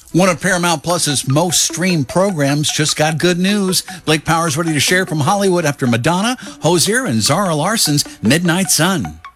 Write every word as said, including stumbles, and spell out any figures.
One of Paramount Plus's most streamed programs just got good news. Blake Powers ready to share from Hollywood after Madonna, Hozier, and Zara Larson's Midnight Sun.